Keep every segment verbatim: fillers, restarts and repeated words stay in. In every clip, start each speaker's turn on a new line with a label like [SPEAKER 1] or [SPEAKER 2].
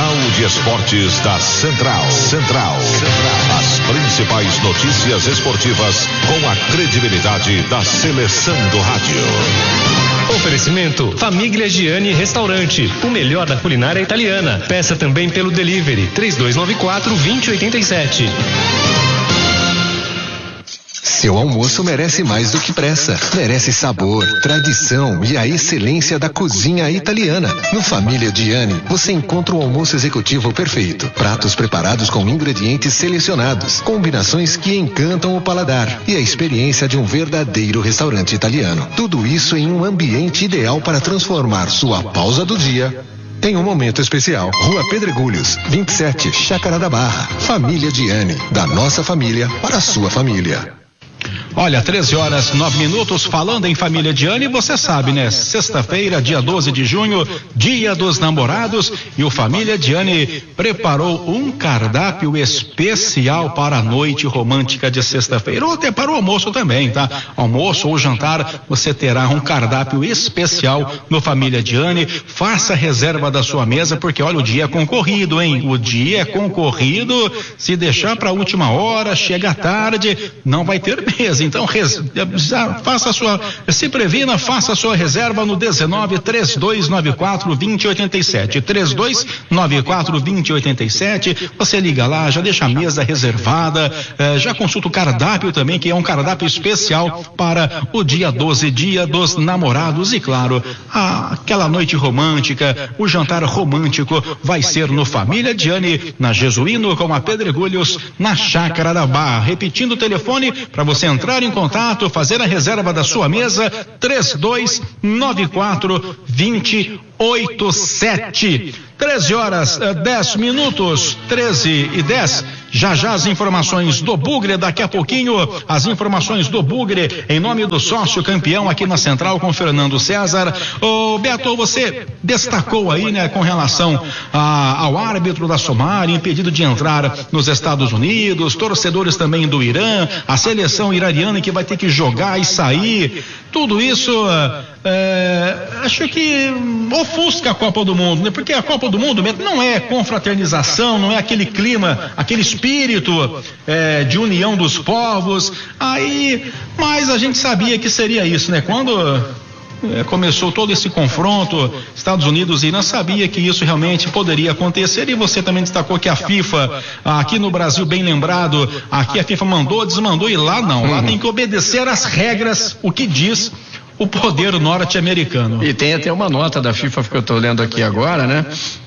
[SPEAKER 1] Jornal de Esportes da Central. Central. Central. As principais notícias esportivas com a credibilidade da seleção do rádio.
[SPEAKER 2] Oferecimento Famiglia Gianni Restaurante, o melhor da culinária italiana. Peça também pelo delivery três dois nove quatro, dois zero oito sete.
[SPEAKER 3] Seu almoço merece mais do que pressa. Merece sabor, tradição e a excelência da cozinha italiana. No Família Gianni, você encontra o almoço executivo perfeito. Pratos preparados com ingredientes selecionados, combinações que encantam o paladar e a experiência de um verdadeiro restaurante italiano. Tudo isso em um ambiente ideal para transformar sua pausa do dia em um momento especial. Rua Pedregulhos, vinte e sete, Chácara da Barra. Família Gianni, da nossa família para a sua família.
[SPEAKER 4] Olha, treze horas, nove minutos, falando em Família Gianni, você sabe, né? Sexta-feira, dia doze de junho, dia dos namorados, e o Família Gianni preparou um cardápio especial para a noite romântica de sexta-feira, ou até para o almoço também, tá? Almoço ou jantar, você terá um cardápio especial no Família Gianni. Faça a reserva da sua mesa, porque olha, o dia é concorrido, hein? O dia é concorrido, se deixar para a última hora, chega tarde, não vai ter mesa. Então, res, faça a sua, se previna, faça a sua reserva no dezenove, três dois nove quatro, dois zero oito sete, três dois nove quatro, dois zero oito sete, você liga lá, já deixa a mesa reservada, eh, já consulta o cardápio também, que é um cardápio especial para o dia doze, dia dos namorados, e claro, a, aquela noite romântica, o jantar romântico vai ser no Família Gianni, na Jesuíno com a Pedregulhos, na Chácara da Barra. Repetindo o telefone para você entrar em contato, fazer a reserva da sua mesa, três dois nove quatro, dois zero oito sete. treze horas, dez minutos, treze e dez. Já já as informações do Bugre, daqui a pouquinho as informações do Bugre em nome do sócio campeão aqui na Central com Fernando César. Ô Beto, você destacou aí, né, com relação a, ao árbitro da Somália impedido de entrar nos Estados Unidos, torcedores também do Irã, a seleção iraniana que vai ter que jogar e sair, tudo isso é, acho que ofusca a Copa do Mundo, né? Porque a Copa do Mundo não é confraternização, não é aquele clima, aquele espírito é, de união dos povos, aí, mas a gente sabia que seria isso, né? Quando é, começou todo esse confronto, Estados Unidos e Irã, sabia que isso realmente poderia acontecer, e você também destacou que a FIFA, aqui no Brasil, bem lembrado, aqui a FIFA mandou, desmandou, e lá não, lá tem que obedecer às regras, o que diz o poder norte-americano.
[SPEAKER 5] E tem até uma nota da FIFA que eu estou lendo aqui agora, né?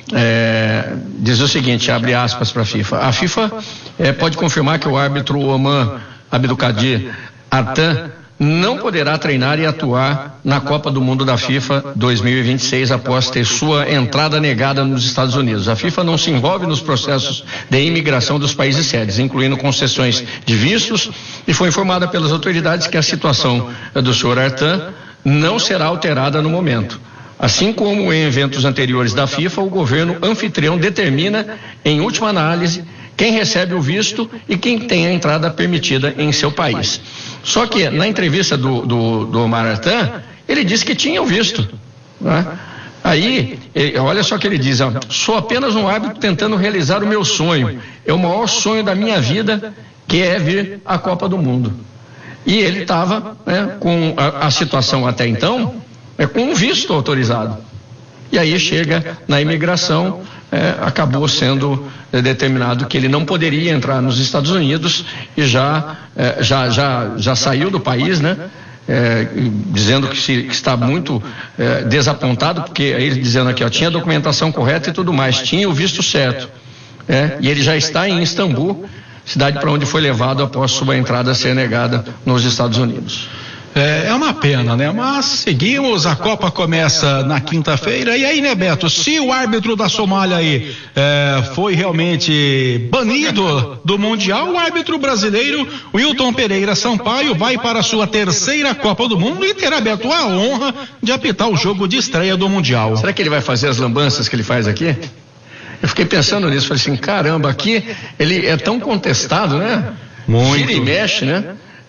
[SPEAKER 5] É, diz o seguinte, abre aspas para a FIFA. A FIFA é, pode confirmar que o árbitro Oman Abdelkadir Artan não poderá treinar e atuar na Copa do Mundo da FIFA dois mil e vinte e seis após ter sua entrada negada nos Estados Unidos. A FIFA não se envolve nos processos de imigração dos países sedes, incluindo concessões de vistos, e foi informada pelas autoridades que a situação do senhor Artan não será alterada no momento. Assim como em eventos anteriores da FIFA, o governo anfitrião determina, em última análise, quem recebe o visto e quem tem a entrada permitida em seu país. Só que na entrevista do, do, do Omar Artan, ele disse que tinha o visto, né? Aí, ele, olha só o que ele diz, ó, sou apenas um árbitro tentando realizar o meu sonho, é o maior sonho da minha vida, que é vir à Copa do Mundo. E ele estava, né, com a, a situação até então, é, com um visto autorizado. E aí chega na imigração, é, acabou sendo é, determinado que ele não poderia entrar nos Estados Unidos e já, é, já, já, já saiu do país, né? É, dizendo que, se, que está muito é, desapontado, porque aí ele dizendo aqui, ó, tinha a documentação correta e tudo mais, tinha o visto certo, é, e ele já está em Istambul, cidade para onde foi levado após sua entrada ser negada nos Estados Unidos.
[SPEAKER 4] É, é uma pena, né? Mas seguimos, a Copa começa na quinta-feira, e aí, né, Beto, se o árbitro da Somália aí é, foi realmente banido do Mundial, o árbitro brasileiro Wilton Pereira Sampaio vai para a sua terceira Copa do Mundo e terá, Beto, a honra de apitar o jogo de estreia do Mundial.
[SPEAKER 5] Será que ele vai fazer as lambanças que ele faz aqui? Eu fiquei pensando nisso, falei assim, caramba, aqui ele é tão contestado, né?
[SPEAKER 4] Muito.
[SPEAKER 5] Vira e mexe, né?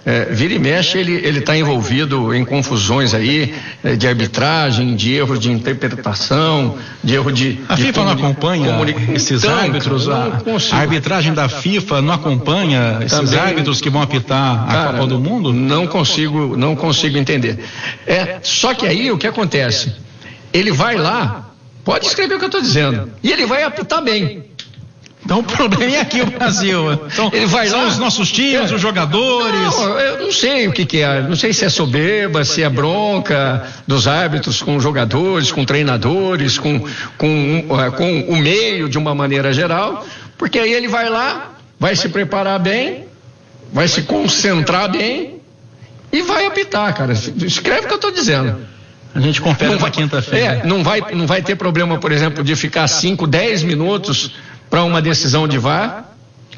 [SPEAKER 5] É, vira e mexe, ele ele está envolvido em confusões aí é, de arbitragem, de erro de interpretação, de erro de...
[SPEAKER 4] A
[SPEAKER 5] de
[SPEAKER 4] FIFA não acompanha
[SPEAKER 5] comuni...
[SPEAKER 4] esses
[SPEAKER 5] então,
[SPEAKER 4] árbitros?
[SPEAKER 5] cara,
[SPEAKER 4] a, a arbitragem da FIFA não acompanha esses
[SPEAKER 5] Também,
[SPEAKER 4] árbitros que vão apitar a
[SPEAKER 5] cara,
[SPEAKER 4] Copa do Mundo?
[SPEAKER 5] Não consigo, não consigo entender. É, só que aí o que acontece? Ele vai lá, pode escrever o que eu estou dizendo, e ele vai apitar bem.
[SPEAKER 4] Então o problema é aqui o Brasil. Então,
[SPEAKER 5] ele vai
[SPEAKER 4] são
[SPEAKER 5] lá,
[SPEAKER 4] os nossos times, é, os jogadores.
[SPEAKER 5] Não, eu não sei o que, que é. Não sei se é soberba, se é bronca dos árbitros com jogadores, com treinadores, com, com, com o meio de uma maneira geral. Porque aí ele vai lá, vai se preparar bem, vai se concentrar bem e vai apitar, cara. Escreve o que eu estou dizendo.
[SPEAKER 4] A gente confere na quinta-feira.
[SPEAKER 5] É, não vai, não vai ter problema, por exemplo, de ficar cinco, dez minutos para uma decisão de V A R,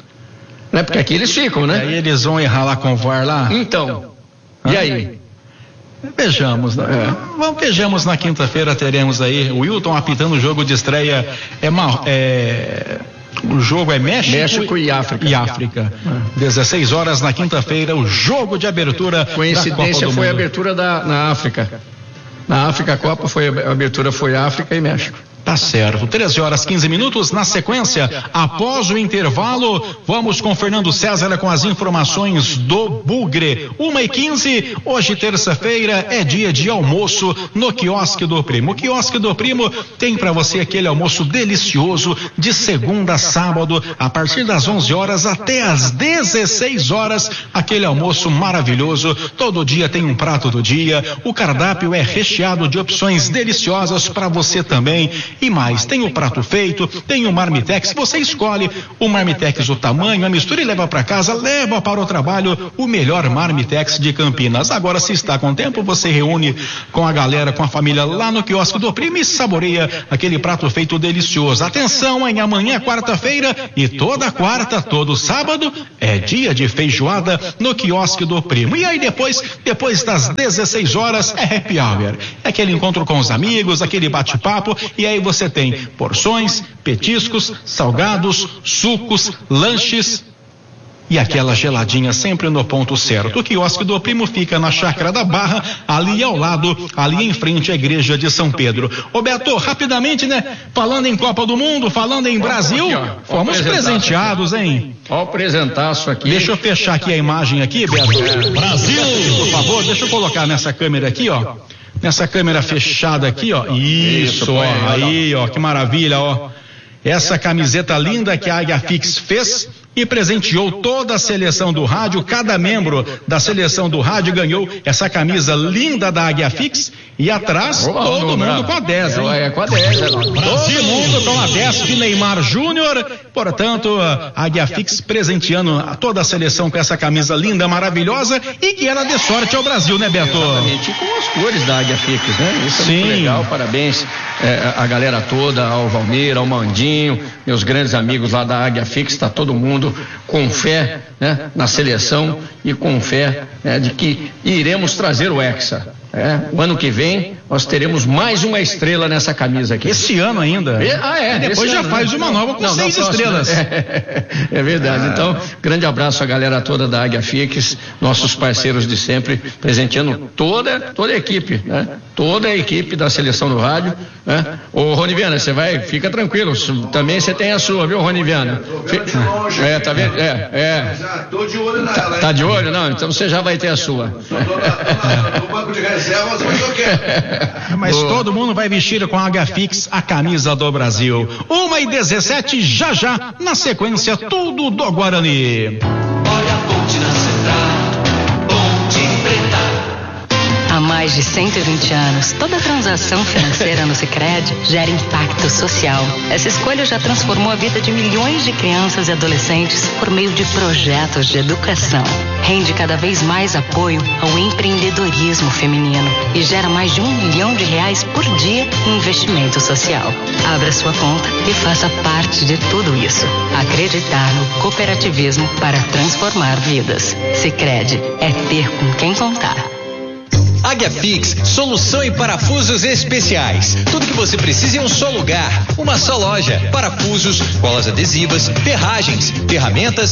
[SPEAKER 5] né? Porque aqui eles ficam, né?
[SPEAKER 4] E aí eles vão errar lá com o V A R lá?
[SPEAKER 5] Então, e aí?
[SPEAKER 4] Vejamos, né? É. Vamos, vejamos na quinta-feira, teremos aí o Wilton apitando o jogo de estreia. É, uma, é o jogo é México,
[SPEAKER 5] México e África.
[SPEAKER 4] E África. É. dezesseis horas na quinta-feira, o jogo de abertura.
[SPEAKER 5] Coincidência foi a abertura da, na África. Na África, a Copa foi a abertura foi África e México.
[SPEAKER 4] Tá certo, treze horas quinze minutos. Na sequência, após o intervalo, vamos com Fernando César com as informações do Bugre. uma e quinze, hoje terça-feira é dia de almoço no Quiosque do Primo. O Quiosque do Primo tem para você aquele almoço delicioso de segunda a sábado, a partir das onze horas até as dezesseis horas, aquele almoço maravilhoso. Todo dia tem um prato do dia, o cardápio é recheado de opções deliciosas para você também. E mais, tem o prato feito, tem o Marmitex, você escolhe o Marmitex, o tamanho, a mistura e leva para casa, leva para o trabalho o melhor Marmitex de Campinas. Agora, se está com tempo, você reúne com a galera, com a família lá no Quiosque do Primo e saboreia aquele prato feito delicioso. Atenção, hein? Amanhã é quarta-feira e toda quarta, todo sábado é dia de feijoada no Quiosque do Primo. E aí depois, depois das dezesseis horas é happy hour. É aquele encontro com os amigos, aquele bate-papo, e aí você tem porções, petiscos, salgados, sucos, lanches e aquela geladinha sempre no ponto certo. O Quiosque do Primo fica na Chácara da Barra, ali ao lado, ali em frente à Igreja de São Pedro. Ô Beto, rapidamente, né? Falando em Copa do Mundo, falando em Brasil, aqui, fomos presenteados, hein?
[SPEAKER 5] Ó, o presentaço aqui.
[SPEAKER 4] Deixa eu fechar aqui a imagem aqui, Beto. Brasil! Por favor, deixa eu colocar nessa câmera aqui, ó. Nessa câmera fechada aqui, ó. Isso, Isso ó. Aí, ó, que maravilha, ó. Essa camiseta linda que a Águia Fix fez e presenteou toda a seleção do rádio. Cada membro da seleção do rádio ganhou essa camisa linda da Águia Fix e atrás Opa, todo mundo bravo. com a dez, hein?
[SPEAKER 5] É, com a dez, é,
[SPEAKER 4] todo mundo com a dez de Neymar Júnior. Portanto, a Águia Fix presenteando a toda a seleção com essa camisa linda, maravilhosa e que ela dê sorte ao Brasil, né, Beto?
[SPEAKER 5] Exatamente, e com as cores da Águia Fix, né? Isso
[SPEAKER 4] Sim.
[SPEAKER 5] é muito legal, parabéns é, a galera toda, ao Valmir, ao Mandinho, meus grandes amigos lá da Águia Fix, tá todo mundo com fé, né, na seleção e com fé, né, de que iremos trazer o Hexa. É, o ano que vem nós teremos mais uma estrela nessa camisa aqui.
[SPEAKER 4] Esse ano ainda?
[SPEAKER 5] E, ah, é.
[SPEAKER 4] E depois já ano, faz uma nova com não, seis não, estrelas.
[SPEAKER 5] É, é verdade. Ah. Então, grande abraço à galera toda da Águia Fix, nossos parceiros de sempre, presenteando toda, toda a equipe, né? Toda a equipe da seleção do rádio, né? Ô, Rony Viana, você vai, fica tranquilo, também você tem a sua, viu, Rony Viana? Fi... É, tá vendo? É, é.
[SPEAKER 6] Já tô de olho nela.
[SPEAKER 5] Tá, tá de olho? Não, então você já vai ter a sua.
[SPEAKER 6] No banco de reservas, mas eu quero.
[SPEAKER 4] Mas Boa. todo mundo vai vestir com a Águia Fix a camisa do Brasil. uma e dezessete, já já, na sequência, tudo do Guarani.
[SPEAKER 7] Olha a ponte na central, Ponte Preta. Há mais de cento e vinte anos, toda transação financeira no Sicredi gera impacto social. Essa escolha já transformou a vida de milhões de crianças e adolescentes por meio de projetos de educação. Rende cada vez mais apoio ao empreendedorismo feminino e gera mais de um milhão de reais por dia em investimento social. Abra sua conta e faça parte de tudo isso. Acreditar no cooperativismo para transformar vidas. Sicredi é ter com quem contar.
[SPEAKER 8] Águia Fix, solução em parafusos especiais. Tudo que você precisa em um só lugar, uma só loja. Parafusos, colas adesivas, ferragens, ferramentas